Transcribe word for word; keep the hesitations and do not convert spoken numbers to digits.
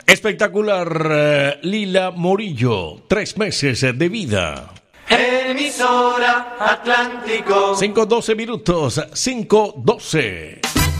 Espectacular, eh, Lila Morillo, tres meses de vida. Emisora Atlántico. cinco doce minutos, cinco doce.